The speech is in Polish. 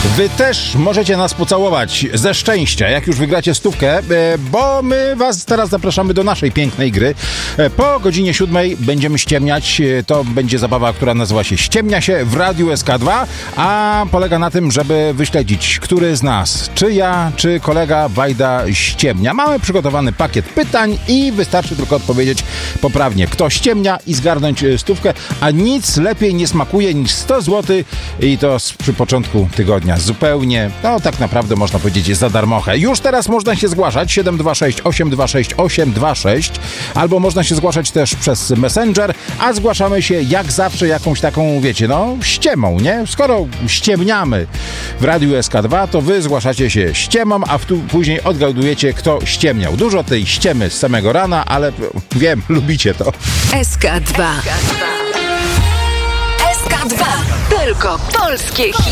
Wy też możecie nas pocałować ze szczęścia, jak już wygracie stówkę, bo my was teraz zapraszamy do naszej pięknej gry. Po godzinie 7 będziemy ściemniać. To będzie zabawa, która nazywa się Ściemnia się w Radiu SK2, a polega na tym, żeby wyśledzić, który z nas, czy ja, czy kolega Wajda ściemnia. Mamy przygotowany pakiet pytań i wystarczy tylko odpowiedzieć poprawnie, kto ściemnia i zgarnąć stówkę, a nic lepiej nie smakuje niż 100 zł i to przy początku tygodnia. Zupełnie, no tak naprawdę można powiedzieć za darmochę. Już teraz można się zgłaszać 726 826 826 albo można się zgłaszać też przez Messenger, a zgłaszamy się jak zawsze jakąś taką, wiecie, no ściemą, nie? Skoro ściemniamy w Radiu SK2, to wy zgłaszacie się ściemą, a później odgadujecie, kto ściemniał. Dużo tej ściemy z samego rana, ale wiem, lubicie to. SK2. SK2. Tylko polskie hity.